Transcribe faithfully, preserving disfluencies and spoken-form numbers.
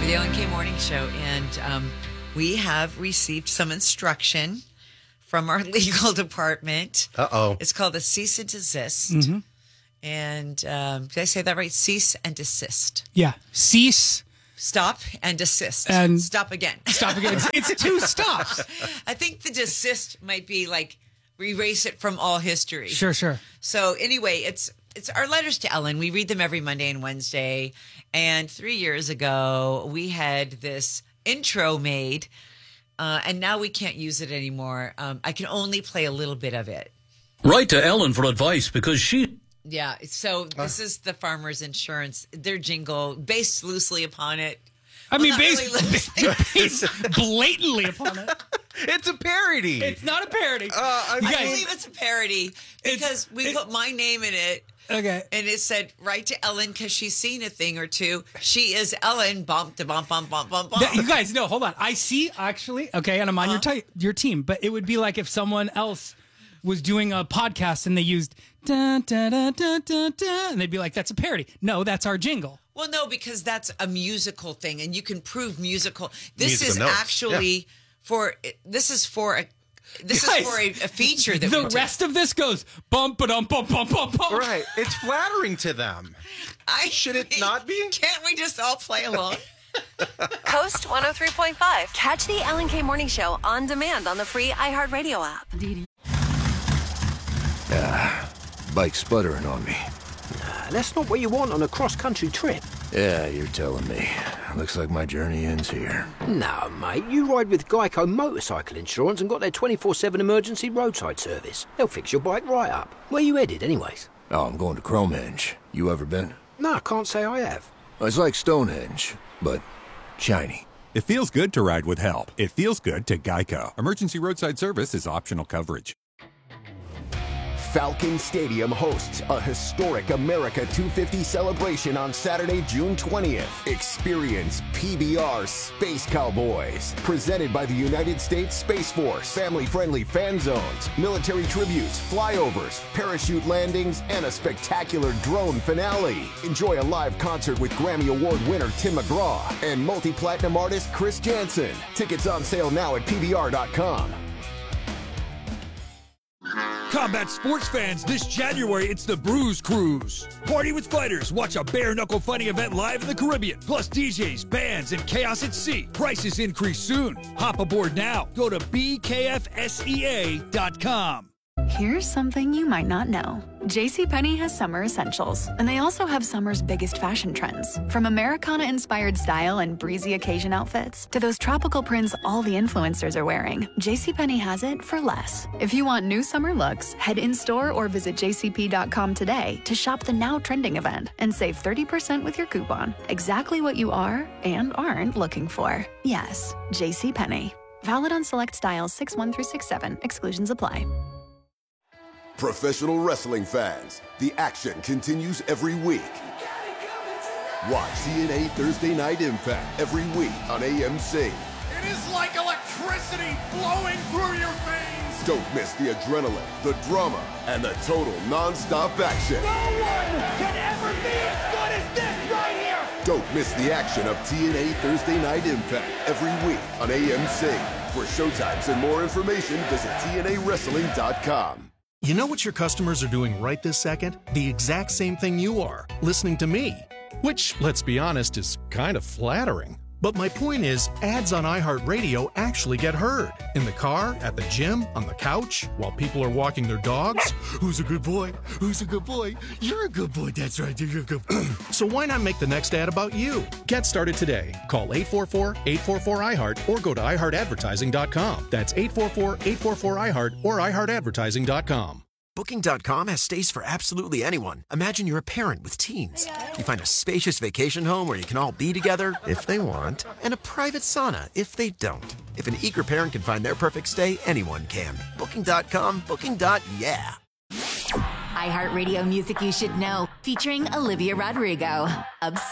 for the Ellen K Morning Show, and um, we have received some instruction from our legal department. Uh-oh. It's called a cease and desist. Mm-hmm. And um, did I say that right? Cease and desist. Yeah. Cease. Stop and desist. And stop again. Stop again. It's, it's two stops. I think the desist might be like erase it from all history. Sure, sure. So anyway, it's it's our letters to Ellen. We read them every Monday and Wednesday. And three years ago, we had this intro made, uh, and now we can't use it anymore. Um, I can only play a little bit of it. Write to Ellen for advice because she... Yeah, so this is the Farmers Insurance, their jingle, based loosely upon it. I Well, mean, not based, really based blatantly upon it. It's a parody. It's not a parody. Uh, I, You I guys- believe it's a parody because we it- put my name in it. Okay. And it said, write to Ellen because she's seen a thing or two. She is Ellen. Bump, to bump, bump, bump, bump, bump. That- you guys, no, hold on. I see, actually, okay, and I'm on your ti- your team, but it would be like if someone else was doing a podcast and they used dun, dun, dun, dun, dun, dun, and they'd be like, that's a parody. No, that's our jingle. Well, no, because that's a musical thing, and you can prove musical. This Musical is notes, actually yeah. for this is for a this Guys, is for a, a feature that The we rest of this goes bump, ba dum, bump, bump, bump, bump. right. It's flattering to them. I Should it not be? Can't we just all play along? Coast one oh three point five. Catch the Ellen K Morning Show on demand on the free iHeartRadio app. Ah, bike's sputtering on me. Nah, that's not what you want on a cross-country trip. Yeah, you're telling me. Looks like my journey ends here. No, mate, you ride with Geico Motorcycle Insurance and got their twenty-four seven emergency roadside service. They'll fix your bike right up. Where you headed, anyways? Oh, I'm going to Cromenge. You ever been? No, I can't say I have. It's like Stonehenge, but shiny. It feels good to ride with help. It feels good to Geico. Emergency roadside service is optional coverage. Falcon Stadium hosts a historic America two fifty celebration on Saturday, June twentieth. Experience P B R Space Cowboys, presented by the United States Space Force. Family-friendly fan zones, military tributes, flyovers, parachute landings, and a spectacular drone finale. Enjoy a live concert with Grammy Award winner Tim McGraw and multi-platinum artist Chris Jansen. Tickets on sale now at P B R dot com. Combat sports fans, this January it's the Bruise Cruise. Party with fighters, watch a bare-knuckle fighting event live in the Caribbean. Plus D Js, bands, and chaos at sea. Prices increase soon. Hop aboard now. Go to B K F S E A dot com. Here's something you might not know. JCPenney has summer essentials, and they also have summer's biggest fashion trends. From Americana-inspired style and breezy occasion outfits to those tropical prints all the influencers are wearing, JCPenney has it for less. If you want new summer looks, head in-store or visit J C P dot com today to shop the now trending event and save thirty percent with your coupon. Exactly what you are and aren't looking for. Yes, JCPenney. Valid on select styles six one through six seven. Exclusions apply. Professional wrestling fans, the action continues every week. Watch T N A Thursday Night Impact every week on A M C. It is like electricity flowing through your veins. Don't miss the adrenaline, the drama, and the total non-stop action. No one can ever be as good as this right here. Don't miss the action of T N A Thursday Night Impact every week on A M C. For showtimes and more information, visit T N A wrestling dot com. You know what your customers are doing right this second? The exact same thing you are, listening to me. Which, let's be honest, is kind of flattering. But my point is, ads on iHeartRadio actually get heard. In the car, at the gym, on the couch, while people are walking their dogs. Who's a good boy? Who's a good boy? You're a good boy, that's right, you're a good boy. So why not make the next ad about you? Get started today. Call eight four four, eight four four, I heart or go to i heart advertising dot com. That's eight four four, eight four four, I heart or i heart advertising dot com. Booking dot com has stays for absolutely anyone. Imagine you're a parent with teens. You find a spacious vacation home where you can all be together, if they want, and a private sauna, if they don't. If an eager parent can find their perfect stay, anyone can. Booking dot com, booking. Yeah. iHeartRadio music you should know, featuring Olivia Rodrigo. Obsessed.